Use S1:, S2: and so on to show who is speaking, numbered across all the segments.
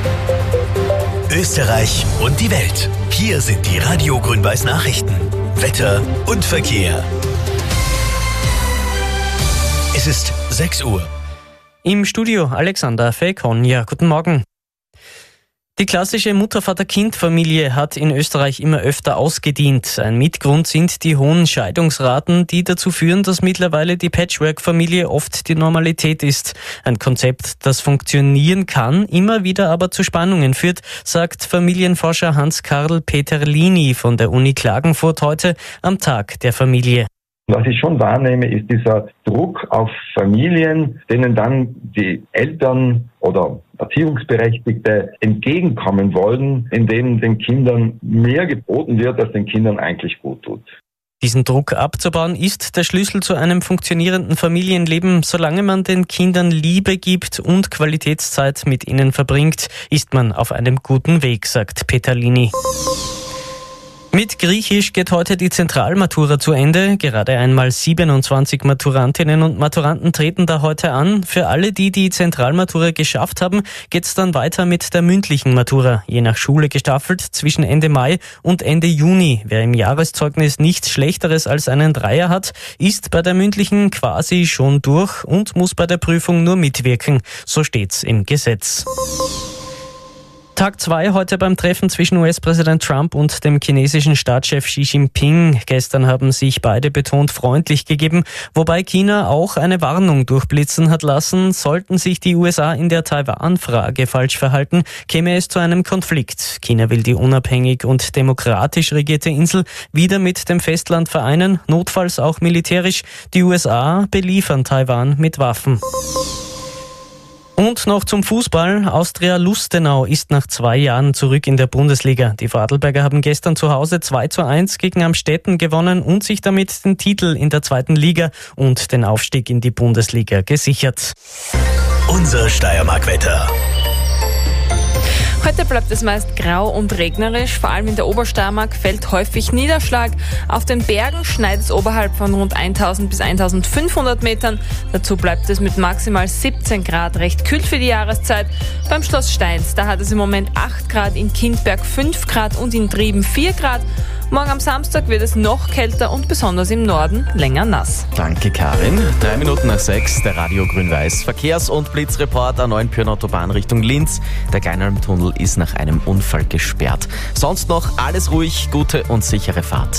S1: Österreich und die Welt. Hier sind die Radio Grün-Weiß Nachrichten. Wetter und Verkehr. Es ist 6 Uhr.
S2: Im Studio Alexander Feikon. Ja, guten Morgen. Die klassische Mutter-Vater-Kind-Familie hat in Österreich immer öfter ausgedient. Ein Mitgrund sind die hohen Scheidungsraten, die dazu führen, dass mittlerweile die Patchwork-Familie oft die Normalität ist. Ein Konzept, das funktionieren kann, immer wieder aber zu Spannungen führt, sagt Familienforscher Hans-Karl Peterlini von der Uni Klagenfurt heute am Tag der Familie.
S3: Was ich schon wahrnehme, ist dieser Druck auf Familien, denen dann die Eltern oder Erziehungsberechtigte entgegenkommen wollen, indem den Kindern mehr geboten wird, als den Kindern eigentlich gut tut.
S2: Diesen Druck abzubauen ist der Schlüssel zu einem funktionierenden Familienleben. Solange man den Kindern Liebe gibt und Qualitätszeit mit ihnen verbringt, ist man auf einem guten Weg, sagt Peterlini. Mit Griechisch geht heute die Zentralmatura zu Ende. Gerade einmal 27 Maturantinnen und Maturanten treten da heute an. Für alle, die die Zentralmatura geschafft haben, geht's dann weiter mit der mündlichen Matura. Je nach Schule gestaffelt zwischen Ende Mai und Ende Juni. Wer im Jahreszeugnis nichts Schlechteres als einen Dreier hat, ist bei der mündlichen quasi schon durch und muss bei der Prüfung nur mitwirken. So steht's im Gesetz. Tag 2 heute beim Treffen zwischen US-Präsident Trump und dem chinesischen Staatschef Xi Jinping. Gestern haben sich beide betont freundlich gegeben, wobei China auch eine Warnung durchblitzen hat lassen. Sollten sich die USA in der Taiwan-Frage falsch verhalten, käme es zu einem Konflikt. China will die unabhängig und demokratisch regierte Insel wieder mit dem Festland vereinen, notfalls auch militärisch. Die USA beliefern Taiwan mit Waffen. Und noch zum Fußball. Austria Lustenau ist nach 2 Jahren zurück in der Bundesliga. Die Vorarlberger haben gestern zu Hause 2:1 gegen Amstetten gewonnen und sich damit den Titel in der 2. Liga und den Aufstieg in die Bundesliga gesichert.
S1: Unser Steiermark-Wetter.
S4: Heute bleibt es meist grau und regnerisch, vor allem in der Obersteiermark fällt häufig Niederschlag. Auf den Bergen schneit es oberhalb von rund 1000 bis 1500 Metern. Dazu bleibt es mit maximal 17 Grad recht kühl für die Jahreszeit. Beim Schloss Steins, da hat es im Moment 8 Grad, in Kindberg 5 Grad und in Trieben 4 Grad. Morgen am Samstag wird es noch kälter und besonders im Norden länger nass.
S5: Danke, Karin. 3 Minuten nach 6, der Radio Grün-Weiß Verkehrs- und Blitzreport an Neuenpürn Autobahn Richtung Linz. Der Geinalm-Tunnel ist nach einem Unfall gesperrt. Sonst noch alles ruhig, gute und sichere Fahrt.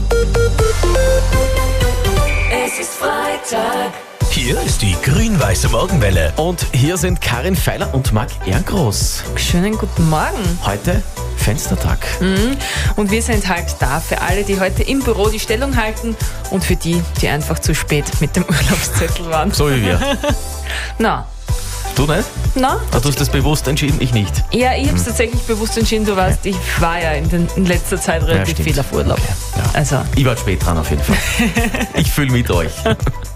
S6: Es ist Freitag.
S1: Hier ist die Grün-Weiße Morgenwelle.
S5: Und hier sind Karin Feiler und Marc Ehrengroß.
S4: Schönen guten Morgen.
S5: Heute Fenstertag.
S4: Und wir sind halt da für alle, die heute im Büro die Stellung halten und für die, die einfach zu spät mit dem Urlaubszettel waren.
S5: So wie wir.
S4: Na.
S5: Du nicht?
S4: Na?
S5: Du hast das bewusst entschieden, ich nicht.
S4: Ja, ich habe es tatsächlich bewusst entschieden. Du weißt, ich war ja in letzter Zeit relativ viel auf Urlaub.
S5: Okay. Ja.
S4: Also.
S5: Ich war spät dran auf jeden Fall. Ich fühle mit euch.